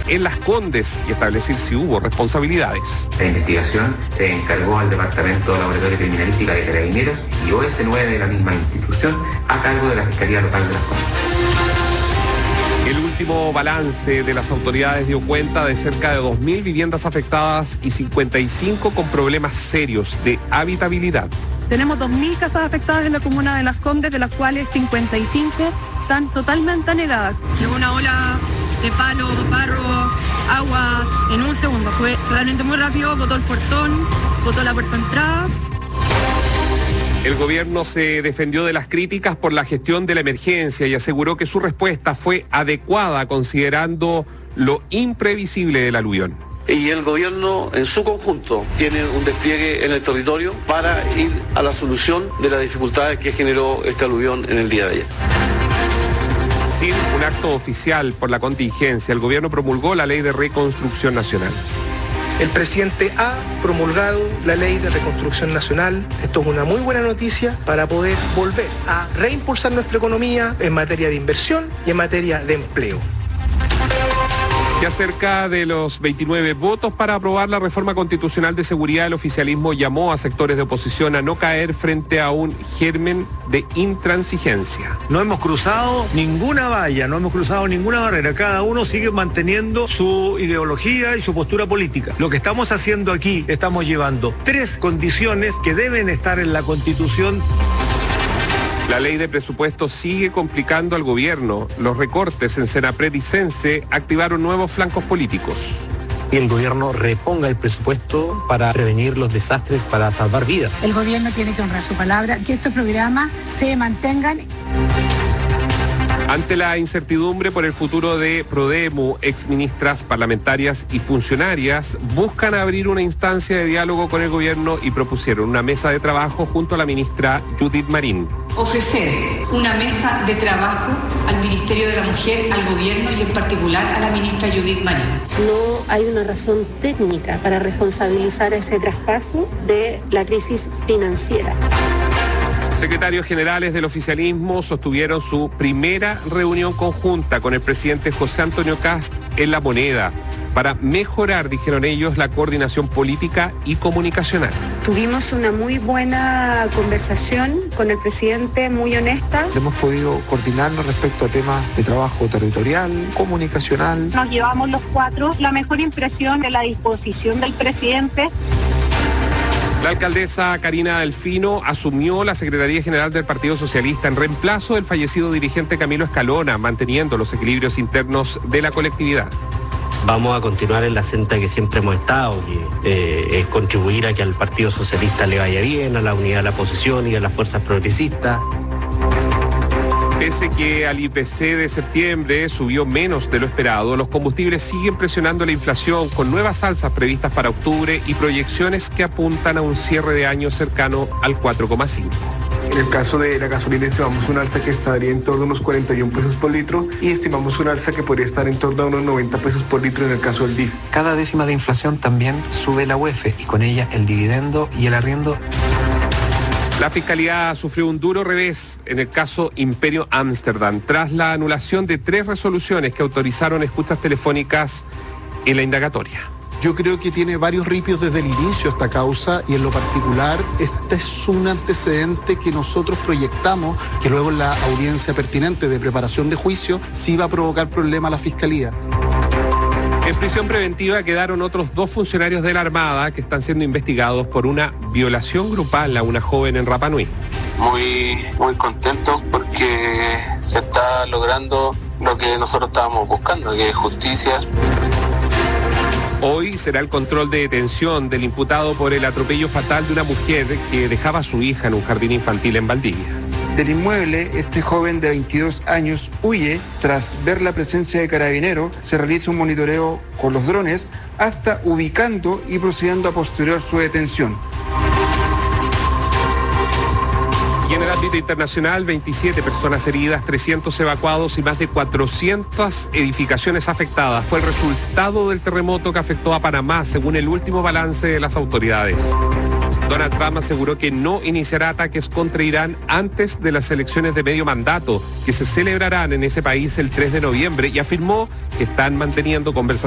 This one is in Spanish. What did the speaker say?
en Las Condes y establecer si hubo responsabilidades. La investigación se encargó al Departamento de Laboratorio Criminalística de Carabineros y OS9 de la misma institución a cargo de la Fiscalía Local de Las Condes. El último balance de las autoridades dio cuenta de cerca de 2.000 viviendas afectadas y 55 con problemas serios de habitabilidad. Tenemos 2.000 casas afectadas en la comuna de Las Condes, de las cuales 55 están totalmente anegadas. Llegó una ola de palo, barro, agua en un segundo. Fue realmente muy rápido, botó el portón, botó la puerta de entrada. El gobierno se defendió de las críticas por la gestión de la emergencia y aseguró que su respuesta fue adecuada considerando lo imprevisible del aluvión. Y el gobierno en su conjunto tiene un despliegue en el territorio para ir a la solución de las dificultades que generó este aluvión en el día de ayer. Sin un acto oficial por la contingencia, el gobierno promulgó la Ley de Reconstrucción Nacional. El presidente ha promulgado la Ley de Reconstrucción Nacional. Esto es una muy buena noticia para poder volver a reimpulsar nuestra economía en materia de inversión y en materia de empleo. Ya cerca de los 29 votos para aprobar la reforma constitucional de seguridad, el oficialismo llamó a sectores de oposición a no caer frente a un germen de intransigencia. No hemos cruzado ninguna valla, no hemos cruzado ninguna barrera. Cada uno sigue manteniendo su ideología y su postura política. Lo que estamos haciendo aquí, estamos llevando 3 condiciones que deben estar en la Constitución. La ley de presupuesto sigue complicando al gobierno. Los recortes en Senapred y Sense activaron nuevos flancos políticos. Y el gobierno reponga el presupuesto para prevenir los desastres, para salvar vidas. El gobierno tiene que honrar su palabra, que estos programas se mantengan. Ante la incertidumbre por el futuro de Prodemu, exministras, parlamentarias y funcionarias buscan abrir una instancia de diálogo con el gobierno y propusieron una mesa de trabajo junto a la ministra Judith Marín. Ofrecer una mesa de trabajo al Ministerio de la Mujer, al gobierno y en particular a la ministra Judith Marín. No hay una razón técnica para responsabilizar ese traspaso de la crisis financiera. Secretarios generales del oficialismo sostuvieron su primera reunión conjunta con el presidente José Antonio Kast en La Moneda para mejorar, dijeron ellos, la coordinación política y comunicacional. Tuvimos una muy buena conversación con el presidente, muy honesta. Hemos podido coordinarnos respecto a temas de trabajo territorial, comunicacional. Nos llevamos los 4 la mejor impresión de la disposición del presidente. La alcaldesa Karina Delfino asumió la Secretaría General del Partido Socialista en reemplazo del fallecido dirigente Camilo Escalona, manteniendo los equilibrios internos de la colectividad. Vamos a continuar en la senda que siempre hemos estado, que es contribuir a que al Partido Socialista le vaya bien, a la unidad de la oposición y a las fuerzas progresistas. Pese que al IPC de septiembre subió menos de lo esperado, los combustibles siguen presionando la inflación con nuevas alzas previstas para octubre y proyecciones que apuntan a un cierre de año cercano al 4,5. En el caso de la gasolina estimamos una alza que estaría en torno a unos 41 pesos por litro y estimamos una alza que podría estar en torno a unos 90 pesos por litro en el caso del diésel. Cada décima de inflación también sube la UEF y con ella el dividendo y el arriendo. La Fiscalía sufrió un duro revés en el caso Imperio Amsterdam tras la anulación de 3 resoluciones que autorizaron escuchas telefónicas en la indagatoria. Yo creo que tiene varios ripios desde el inicio esta causa y en lo particular este es un antecedente que nosotros proyectamos que luego en la audiencia pertinente de preparación de juicio sí va a provocar problema a la Fiscalía. En prisión preventiva quedaron otros 2 funcionarios de la Armada que están siendo investigados por una violación grupal a una joven en Rapa Nui. Muy contentos porque se está logrando lo que nosotros estábamos buscando, que es justicia. Hoy será el control de detención del imputado por el atropello fatal de una mujer que dejaba a su hija en un jardín infantil en Valdivia. Del inmueble, este joven de 22 años huye. Tras ver la presencia de carabineros, se realiza un monitoreo con los drones hasta ubicando y procediendo a posterior su detención. Y en el ámbito internacional, 27 personas heridas, 300 evacuados y más de 400 edificaciones afectadas. Fue el resultado del terremoto que afectó a Panamá, según el último balance de las autoridades. Donald Trump aseguró que no iniciará ataques contra Irán antes de las elecciones de medio mandato, que se celebrarán en ese país el 3 de noviembre, y afirmó que están manteniendo conversaciones